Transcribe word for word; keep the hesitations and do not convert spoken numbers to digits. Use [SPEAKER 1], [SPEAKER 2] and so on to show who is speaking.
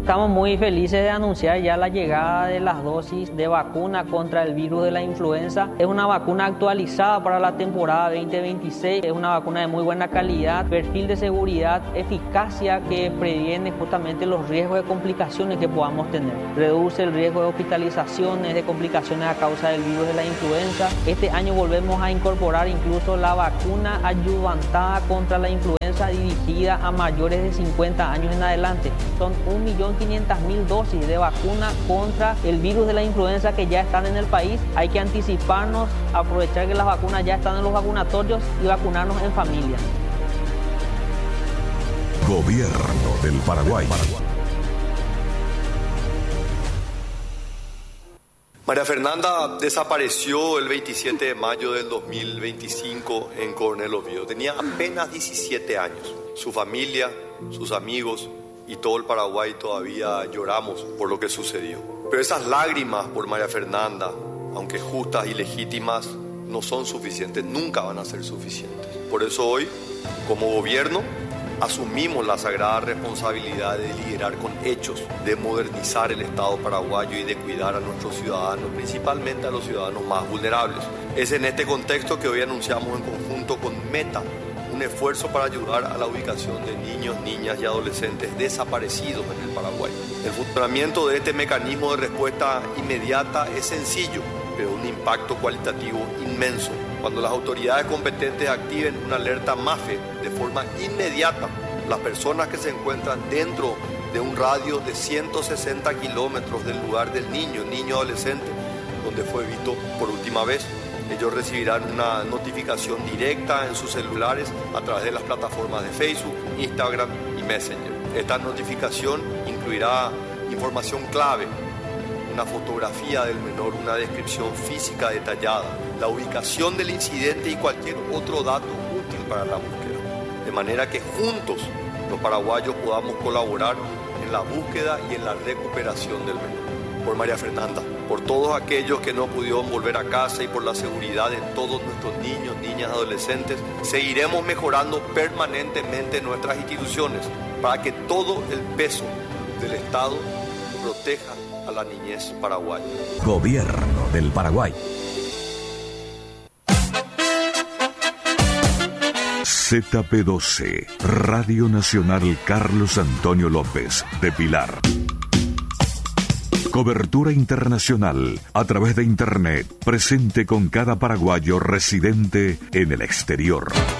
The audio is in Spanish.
[SPEAKER 1] Estamos muy felices de anunciar ya la llegada de las dosis de vacuna contra el virus de la influenza. Es una vacuna actualizada para la temporada veinte veintiséis. Es una vacuna de muy buena calidad, perfil de seguridad, eficacia que previene justamente los riesgos de complicaciones que podamos tener. Reduce el riesgo de hospitalizaciones, de complicaciones a causa del virus de la influenza. Este año volvemos a incorporar incluso la vacuna adyuvantada contra la influenza dirigida a mayores de cincuenta años en adelante. Son un millón quinientas mil dosis de vacuna contra el virus de la influenza que ya están en el país. Hay que anticiparnos, aprovechar que las vacunas ya están en los vacunatorios y vacunarnos en familia.
[SPEAKER 2] Gobierno del Paraguay.
[SPEAKER 3] María Fernanda desapareció el veintisiete de mayo del dos mil veinticinco en Coronel Oviedo. Tenía apenas diecisiete años. Su familia, sus amigos y todo el Paraguay todavía lloramos por lo que sucedió. Pero esas lágrimas por María Fernanda, aunque justas y legítimas, no son suficientes, nunca van a ser suficientes. Por eso hoy, como gobierno, asumimos la sagrada responsabilidad de liderar con hechos, de modernizar el Estado paraguayo y de cuidar a nuestros ciudadanos, principalmente a los ciudadanos más vulnerables. Es en este contexto que hoy anunciamos en conjunto con Meta un esfuerzo para ayudar a la ubicación de niños, niñas y adolescentes desaparecidos en el Paraguay. El funcionamiento de este mecanismo de respuesta inmediata es sencillo, pero un impacto cualitativo inmenso. Cuando las autoridades competentes activen una alerta MAFE de forma inmediata, las personas que se encuentran dentro de un radio de ciento sesenta kilómetros del lugar del niño, niño adolescente, donde fue visto por última vez, ellos recibirán una notificación directa en sus celulares a través de las plataformas de Facebook, Instagram y Messenger. Esta notificación incluirá información clave, una fotografía del menor, una descripción física detallada, la ubicación del incidente y cualquier otro dato útil para la búsqueda. De manera que juntos los paraguayos podamos colaborar en la búsqueda y en la recuperación del menor. Por María Fernanda, por todos aquellos que no pudieron volver a casa y por la seguridad de todos nuestros niños, niñas, adolescentes, seguiremos mejorando permanentemente nuestras instituciones para que todo el peso del Estado proteja a la niñez paraguaya.
[SPEAKER 2] Gobierno del Paraguay. Z P doce, Radio Nacional Carlos Antonio López, de Pilar. Cobertura internacional a través de Internet, presente con cada paraguayo residente en el exterior.